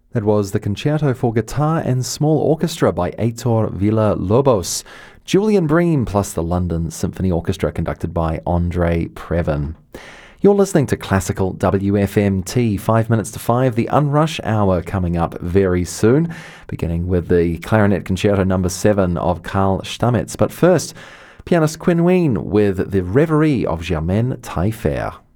That was the Concerto for Guitar and Small Orchestra by Heitor Villa-Lobos. Julian Bream plus the London Symphony Orchestra conducted by Andre Previn. You're listening to Classical WFMT, 5 minutes to 5, the Unrush Hour coming up very soon, beginning with the Clarinet Concerto No. 7 of Carl Stamitz. But first, pianist Quinn Ween with the Reverie of Germaine Taillefer.